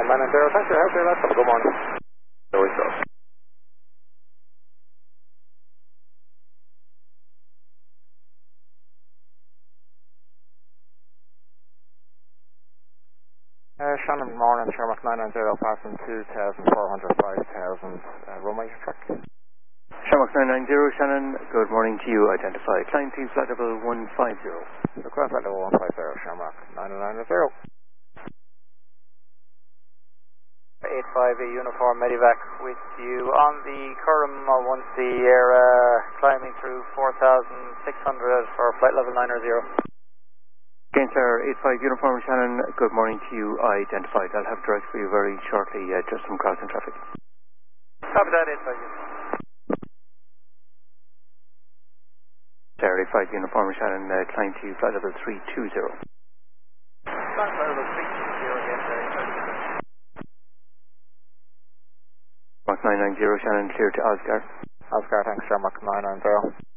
990, thanks for your help here, lads. Have a good morning. No worries, bro. Shannon, good morning. Shermack 990, passing 2,400, 5,000. Runway track. Shermack 990, Shannon, good morning to you. Identify. Climb team flight level 150. Request flight level 150, Shermack 990. 85 Uniform Medivac with you on the Curram once the air climbing through 4,600 for flight level 900. Again, sir, 85 Uniform Shannon, good morning to you. Identified. I'll have direct for you very shortly, just some crossing traffic. Copy that, 85 Uniform. Sir, 85 Uniform Shannon, climb to you, flight level 320. Flight level 320 again, sir. Mark 990 Shannon, clear to Oscar. Oscar, thanks, Shermack 990.